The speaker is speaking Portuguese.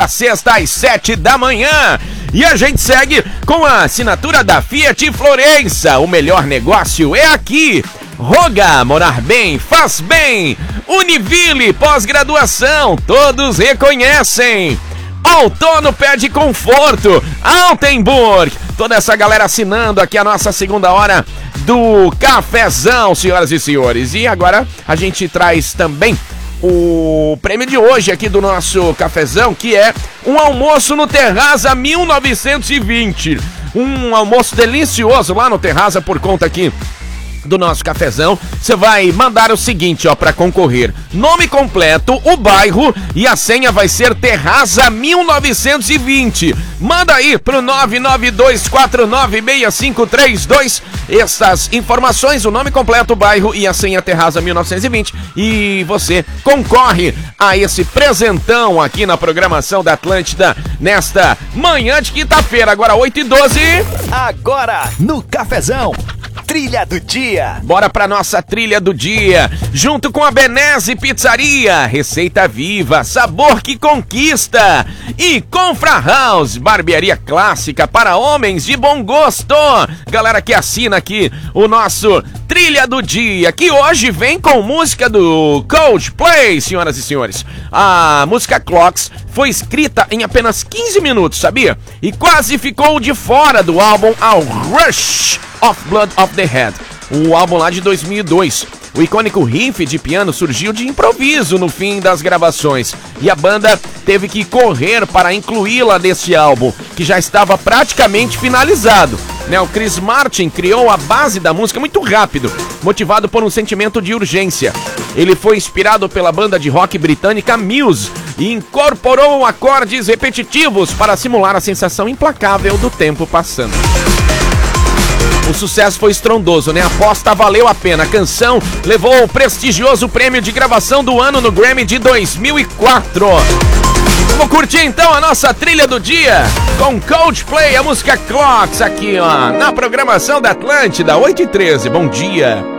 a sexta às 7 da manhã. E a gente segue com a assinatura da Fiat Florença. O melhor negócio é aqui. Roga, morar bem, faz bem. Univille, pós-graduação, todos reconhecem. Outono pede conforto. Altenburg, toda essa galera assinando aqui a nossa segunda hora do Cafezão, senhoras e senhores. E agora a gente traz também o prêmio de hoje aqui do nosso Cafezão, que é um almoço no Terraza 1920. Um almoço delicioso lá no Terraza por conta aqui do nosso Cafezão. Você vai mandar o seguinte, ó, pra concorrer: nome completo, o bairro e a senha vai ser Terraza 1920. Manda aí pro 992496532 essas informações, o nome completo, o bairro e a senha Terraza 1920, e você concorre a esse presentão aqui na programação da Atlântida nesta manhã de quinta-feira, agora 8h12. Agora no Cafezão, Trilha do Dia. Bora pra nossa trilha do dia, junto com a Benese Pizzaria, receita viva, sabor que conquista, e Confra House, barbearia clássica para homens de bom gosto. Galera que assina aqui o nosso Trilha do Dia, que hoje vem com música do Coldplay, senhoras e senhores. A música Clocks foi escrita em apenas 15 minutos, sabia? E quase ficou de fora do álbum Ao Rush of Blood of the Head, o álbum lá de 2002. O icônico riff de piano surgiu de improviso no fim das gravações e a banda teve que correr para incluí-la nesse álbum, que já estava praticamente finalizado. O Chris Martin criou a base da música muito rápido, motivado por um sentimento de urgência. Ele foi inspirado pela banda de rock britânica Muse e incorporou acordes repetitivos para simular a sensação implacável do tempo passando. O sucesso foi estrondoso, né? A aposta valeu a pena. A canção levou o prestigioso prêmio de gravação do ano no Grammy de 2004. Vamos curtir então a nossa trilha do dia com Coldplay, a música Clocks, aqui ó, na programação da Atlântida, 8h13. Bom dia.